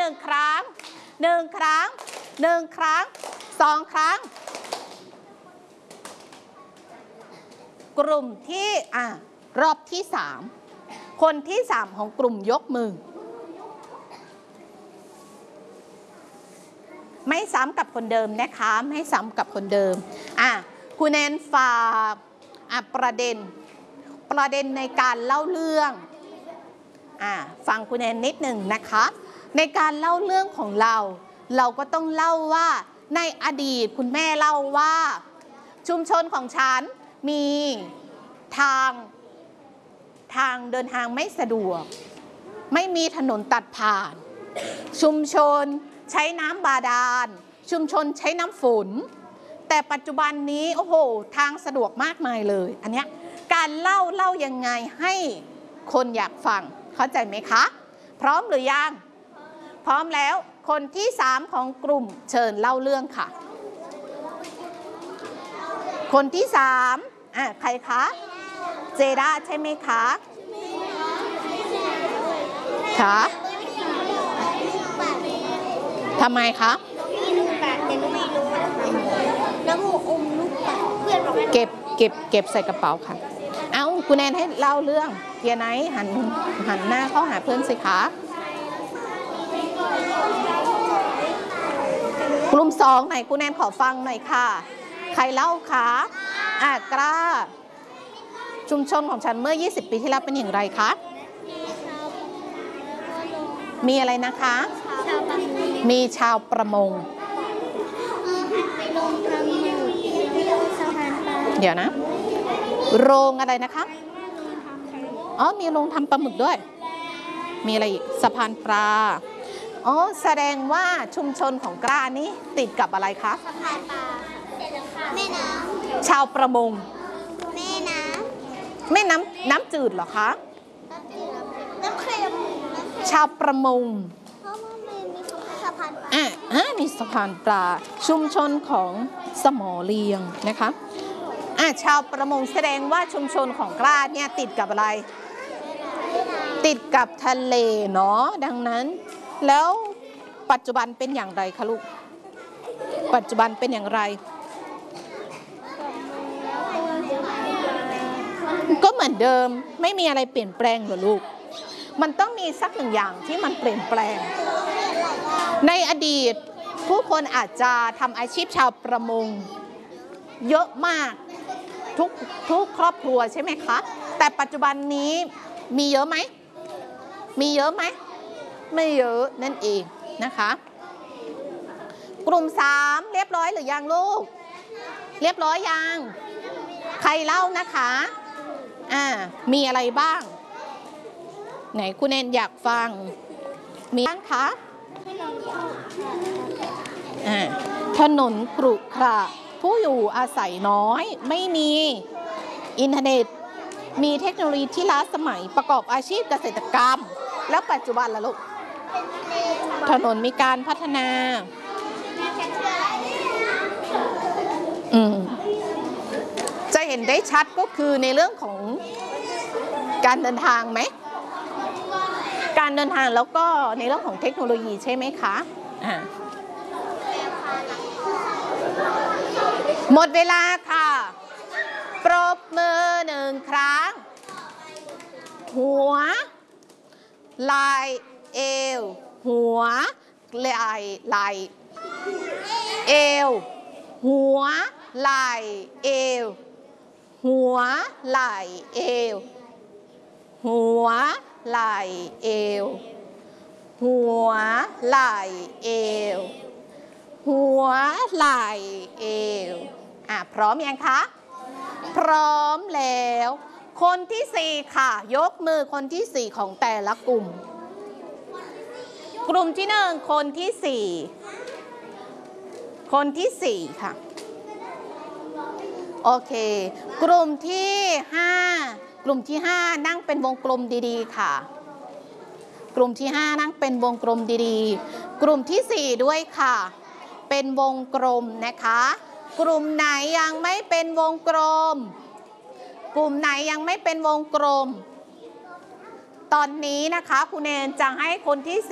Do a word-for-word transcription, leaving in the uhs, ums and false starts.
นึ่งครั้งหนึ่งครั้งหนึ่งครั้งสองครั้งกลุ่มที่อ่ะรอบที่สามคนที่สามของกลุ่มยกมือไม่ซ้ำกับคนเดิมนะคะไม่ซ้ำกับคนเดิมอ่ะคุณแนนฝากอ่ะประเด็นประเด็นในการเล่าเรื่องอ่ะฟังคุณแนนนิดหนึ่งนะคะในการเล่าเรื่องของเราเราก็ต้องเล่าว่าในอดีตคุณแม่เล่าว่าชุมชนของฉันมีทางทางเดินทางไม่สะดวกไม่มีถนนตัดผ่านชุมชนใช้น้ำบาดาลชุมชนใช้น้ำฝนแต่ปัจจุบันนี้โอ้โหทางสะดวกมากมายเลยอันเนี้ยการเล่าเล่ายังไงให้คนอยากฟังเข้าใจไหมคะพร้อมหรือยังพร้อมแล้วคนที่สามของกลุ่มเชิญเล่าเรื่องค่ะคนที่สามอ่ะใครคะเจด้าใช่ไหมคะคะทำไมคะน้ำมูอมลูกปัดเพื่อนบอกเก็บเก็บเก็บใส่กระเป๋าค่ะเอาคุณแนนให้เล่าเรื่องเทียไนท์หันหันหน้าเข้าหาเพื่อนสิคะกลุ่มสองไหนคุณแนนขอฟังหน่อยค่ะใครเล่าคะอ่ะกล้าชุมชนของฉันเมื่อยี่สิบปีที่แล้วเป็นอย่างไรคะมีอะไรนะคะมีชาวประมงเดี๋ยวนะโรงอะไรนะคะอ๋อมีโรงทำปลาหมึกด้วยมีอะไรอีกสะพานปลาอ๋อแสดงว่าชุมชนของกล้านี้ติดกับอะไรคะสะพานปลาแม่น้ำชาวประมงแม่น้ำแม่น้ำน้ำจืดเหรอคะน้ำเค็มชาวประมงเพราะว่ามันมีสะพานปลาอ่ะอ่ะมีสะพานปลาชุมชนของสมอเลียงนะคะอ่ะชาวประมงแสดงว่าชุมชนของกล้าเนี่ยติดกับอะไรติดกับทะเลเนาะดังนั้นแล้วปัจจุบันเป็นอย่างไรคะลูกปัจจุบันเป็นอย่างไรก็เหมือนเดิมไม่มีอะไรเปลี่ยนแปลงหรอลูกมันต้องมีสักหนึ่งอย่างที่มันเปลี่ยนแปลงในอดีตผู้คนอาจจะทำอาชีพชาวประมงเยอะมากทุกทุกครอบครัวใช่ไหมคะแต่ปัจจุบันนี้มีเยอะไหมมีเยอะไหมไม่เยอะนั่นเองนะคะกลุ่มสามเรียบร้อยหรือยังลูกเรียบร้อยยังใครเล่านะคะอ่ามีอะไรบ้างไหนคุณเนนอยากฟังมีบ้างคะอ่าถนนกรุขระผู้อยู่อาศัยน้อยไม่มีอินเทอร์เน็ตมีเทคโนโลยีที่ล้าสมัยประกอบอาชีพเกษตรกรรมแล้วปัจจุบันล่ะลูกถนนมีการพัฒนาอืมจะเห็นได้ชัดก็คือในเรื่องของการเดินทางไหมการเดินทางแล้วก็ในเรื่องของเทคโนโลยีใช่ไหมคะอ่าหมดเวลาค่ะปรบมือหนึ่งครั้งหัวไหล่เอวหัวไหล่ไหล่เอวหัวไหล่เอวหัวไหล่เอวหัวไหล่เอวหัวไหล่เอวหัวไหล่เอวอ่ะพร้อมยังคะพร้อมแล้วคนที่สี่ค่ะยกมือคนที่สี่ของแต่ละกลุ่มกลุ่มที่หนึ่งคนที่สี่คนที่สี่ค่ะโอเคกลุ่มที่ห้ากลุ่มที่ห้านั่งเป็นวงกลมดีๆค่ะกลุ่มที่ห้านั่งเป็นวงกลมดีๆกลุ่มที่สี่ด้วยค่ะเป็นวงกลมนะคะกลุ่มไหนยังไม่เป็นวงกลมกลุ่มไหนยังไม่เป็นวงกลมตอนนี้นะคะคุณเนนจะให้คนที่